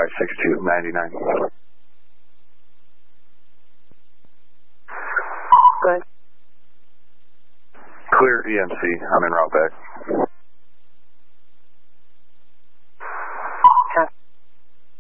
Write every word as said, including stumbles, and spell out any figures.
five six two nine nine. Good. Clear E M C. I'm en route back.